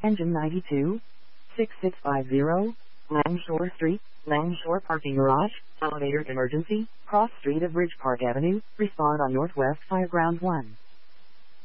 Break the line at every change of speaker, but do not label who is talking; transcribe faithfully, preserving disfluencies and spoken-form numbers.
Engine ninety-two. six six five zero. Langshore Street, Langshore Parking Garage, Elevator Emergency, Cross Street of Ridge Park Avenue, respond on Northwest Fireground one.